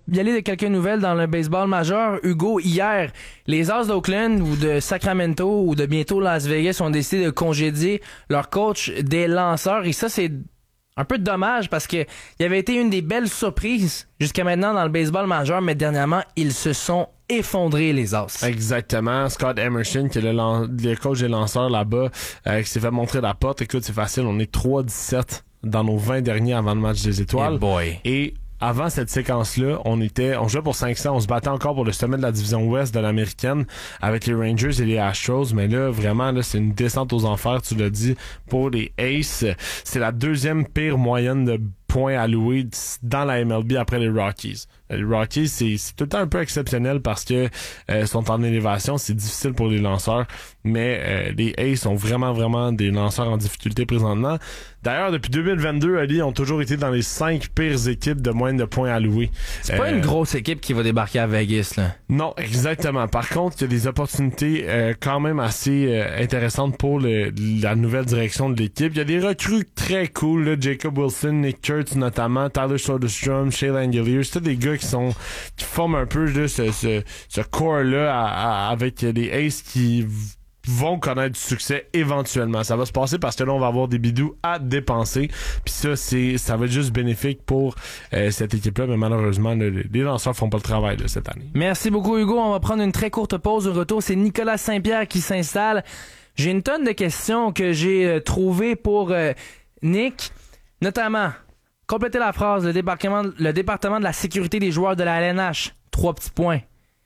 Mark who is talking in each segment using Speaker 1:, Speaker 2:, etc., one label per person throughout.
Speaker 1: y aller de quelques nouvelles dans le baseball majeur. Hugo, hier, les As d'Oakland ou de Sacramento ou de bientôt Las Vegas ont décidé de congédier leur coach des lanceurs. Et ça, c'est un peu dommage parce que il avait été une des belles surprises jusqu'à maintenant dans le baseball majeur, mais dernièrement, ils se sont effondrés, les As.
Speaker 2: Exactement. Scott Emerson, qui est le coach des lanceurs là-bas, qui s'est fait montrer la porte. Écoute, c'est facile, on est 3-17 dans nos 20 derniers avant le match des étoiles.
Speaker 1: Hey boy.
Speaker 2: Et avant cette séquence-là, on jouait pour 500, on se battait encore pour le sommet de la division ouest de l'américaine avec les Rangers et les Astros, mais là, vraiment, là, c'est une descente aux enfers, tu l'as dit, pour les Aces. C'est la deuxième pire moyenne de points alloués dans la MLB après les Rockies. Les Rockies, c'est tout le temps un peu exceptionnel parce que sont en élévation, c'est difficile pour les lanceurs, mais les Aces sont vraiment des lanceurs en difficulté présentement. D'ailleurs, depuis 2022, Ali ont toujours été dans les 5 pires équipes de moyenne de points alloués.
Speaker 1: C'est pas une grosse équipe qui va débarquer à Vegas, là.
Speaker 2: Non, exactement. Par contre, il y a des opportunités quand même assez intéressantes pour la nouvelle direction de l'équipe. Il y a des recrues très cool, là, Jacob Wilson, Nick Kurtz notamment, Tyler Soderstrom, Shea Langeliers, c'est des gars qui forment un peu là, ce core-là avec les Aces qui vont connaître du succès éventuellement. Ça va se passer parce que là, on va avoir des bidous à dépenser. Puis ça va être juste bénéfique pour cette équipe-là, mais malheureusement, les lanceurs font pas le travail là, cette année.
Speaker 1: Merci beaucoup, Hugo. On va prendre une très courte pause. Au retour, c'est Nicolas Saint-Pierre qui s'installe. J'ai une tonne de questions que j'ai trouvées pour Nick, notamment complétez la phrase, le département de la sécurité des joueurs de la LNH. 3 petits points.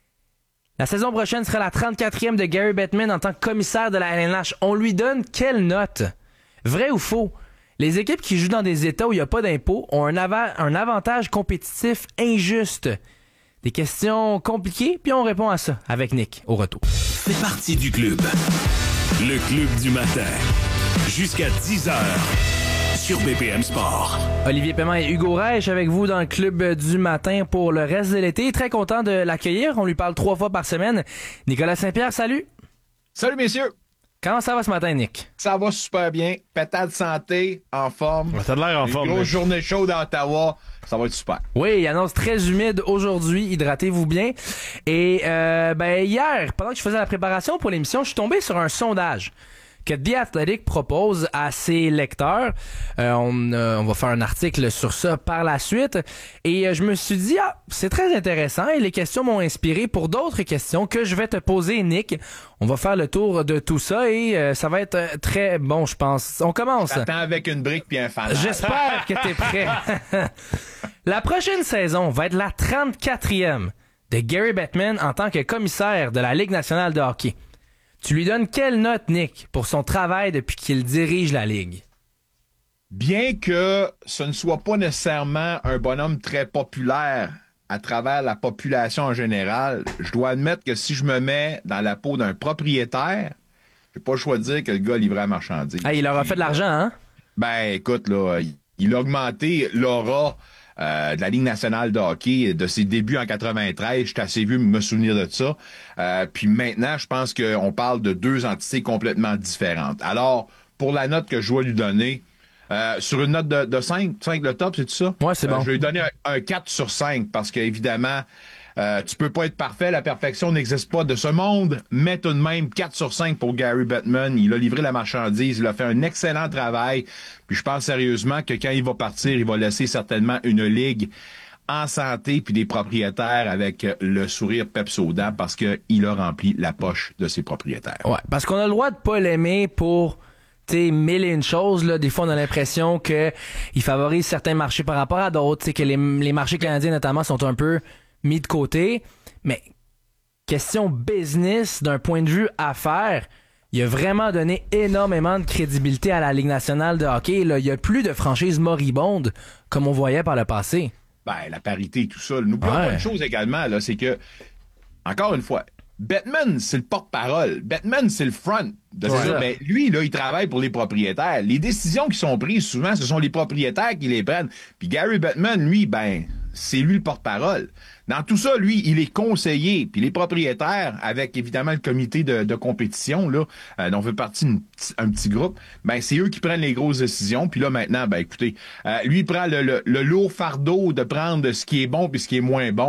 Speaker 1: La saison prochaine sera la 34e de Gary Bettman en tant que commissaire de la LNH. On lui donne quelle note? Vrai ou faux? Les équipes qui jouent dans des États où il n'y a pas d'impôts ont un avantage compétitif injuste. Des questions compliquées, puis on répond à ça avec Nick au retour.
Speaker 3: C'est parti du club. Le club du matin. Jusqu'à 10h. Sur BPM Sport.
Speaker 1: Olivier Paiement et Hugo Reich avec vous dans le club du matin pour le reste de l'été. Très content de l'accueillir. On lui parle 3 fois par semaine. Nicolas Saint-Pierre, salut.
Speaker 4: Salut messieurs.
Speaker 1: Comment ça va ce matin, Nick?
Speaker 4: Ça va super bien. Pétard de santé, en forme.
Speaker 2: T'as de l'air en forme.
Speaker 4: Grosse journée chaude à Ottawa. Ça va être super.
Speaker 1: Oui, il annonce très humide aujourd'hui. Hydratez-vous bien. Et hier, pendant que je faisais la préparation pour l'émission, je suis tombé sur un sondage que The Athletic propose à ses lecteurs. On va faire un article sur ça par la suite. Et je me suis dit, c'est très intéressant et les questions m'ont inspiré pour d'autres questions que je vais te poser, Nick. On va faire le tour de tout ça et ça va être très bon, je pense. On commence.
Speaker 4: J'attends avec une brique puis un fanal.
Speaker 1: J'espère que t'es prêt. La prochaine saison va être la 34e de Gary Bettman en tant que commissaire de la Ligue nationale de hockey. Tu lui donnes quelle note, Nick, pour son travail depuis qu'il dirige la Ligue?
Speaker 4: Bien que ce ne soit pas nécessairement un bonhomme très populaire à travers la population en général, je dois admettre que si je me mets dans la peau d'un propriétaire, j'ai pas le choix de dire que le gars livrait la marchandise.
Speaker 1: Ah, il aura fait de l'argent, hein?
Speaker 4: Ben, écoute, là, il a augmenté l'aura de la Ligue nationale de hockey de ses débuts en 93. J'étais assez vieux me souvenir de ça. Puis maintenant, je pense qu'on parle de 2 entités complètement différentes. Alors, pour la note que je dois lui donner, sur une note de 5 le top, c'est tout ça?
Speaker 1: Ouais, c'est bon.
Speaker 4: Je vais lui donner un 4 sur 5 parce qu'évidemment, tu peux pas être parfait, la perfection n'existe pas de ce monde, mais tout de même 4 sur 5 pour Gary Bettman. Il a livré la marchandise, il a fait un excellent travail. Puis je pense sérieusement que quand il va partir, il va laisser certainement une ligue en santé puis des propriétaires avec le sourire pepsodent parce qu'il a rempli la poche de ses propriétaires.
Speaker 1: Ouais, parce qu'on a le droit de pas l'aimer pour mille et une choses, là. Des fois, on a l'impression que il favorise certains marchés par rapport à d'autres, que les marchés canadiens notamment sont un peu mis de côté, mais question business d'un point de vue affaires, il a vraiment donné énormément de crédibilité à la Ligue nationale de hockey. Là, il y a plus de franchises moribondes comme on voyait par le passé.
Speaker 4: Ben, la parité et tout ça. N'oublions pas une chose également, là, c'est que, encore une fois, Bettman, c'est le porte-parole. Bettman, c'est le front de ça. Mais lui, là, il travaille pour les propriétaires. Les décisions qui sont prises, souvent, ce sont les propriétaires qui les prennent. Puis Gary Bettman, lui, ben, c'est lui le porte-parole. Dans tout ça, lui, il est conseiller. Puis les propriétaires, avec évidemment le comité de compétition, là, dont fait partie un petit groupe, ben c'est eux qui prennent les grosses décisions. Puis là, maintenant, ben écoutez, lui, il prend le lourd fardeau de prendre ce qui est bon puis ce qui est moins bon.